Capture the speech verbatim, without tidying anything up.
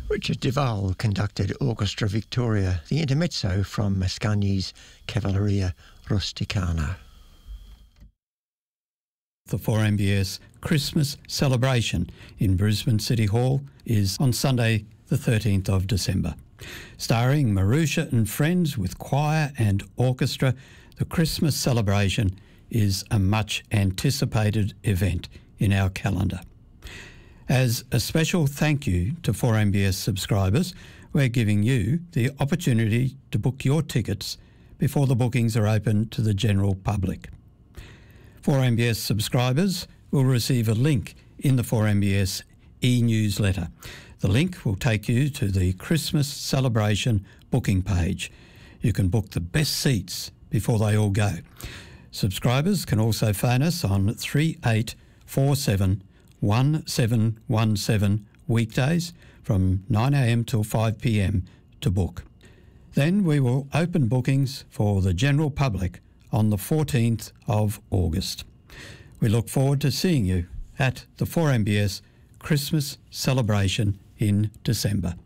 Richard Duval conducted Orchestra Victoria, the intermezzo from Mascagni's Cavalleria Rusticana. The four M B S Christmas celebration in Brisbane City Hall is on Sunday the thirteenth of December. Starring Marusha and friends with choir and orchestra, the Christmas celebration is a much anticipated event in our calendar. As a special thank you to four M B S subscribers, we're giving you the opportunity to book your tickets before the bookings are open to the general public. four M B S subscribers will receive a link in the four M B S e-newsletter. The link will take you to the Christmas celebration booking page. You can book the best seats before they all go. Subscribers can also phone us on three eight four seven, one seven one seven weekdays from nine a m till five p m to book. Then we will open bookings for the general public on the fourteenth of August. We look forward to seeing you at the four M B S Christmas celebration in December.